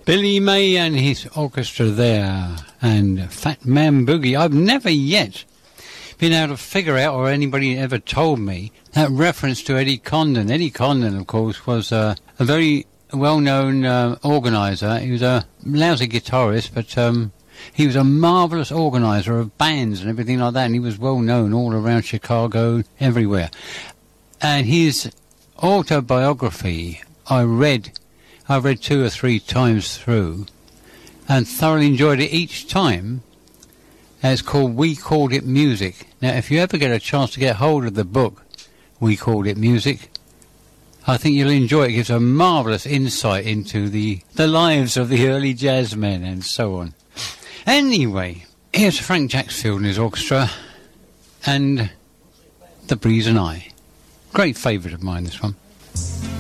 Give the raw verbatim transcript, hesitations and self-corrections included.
Billy May and his orchestra there, and Fat Man Boogie. I've never yet been able to figure out, or anybody ever told me, that reference to Eddie Condon. Eddie Condon, of course, was uh, a very well-known uh, organiser. He was a lousy guitarist, but um, he was a marvellous organiser of bands and everything like that, and he was well-known all around Chicago, everywhere. And his autobiography, I read, I read two or three times through, and thoroughly enjoyed it each time. And it's called We Called It Music. Now, if you ever get a chance to get hold of the book, We Called It Music, I think you'll enjoy it. It gives a marvellous insight into the, the lives of the early jazzmen and so on. Anyway, here's Frank Jacksfield and his orchestra, and The Breeze and I. Great favourite of mine, this one.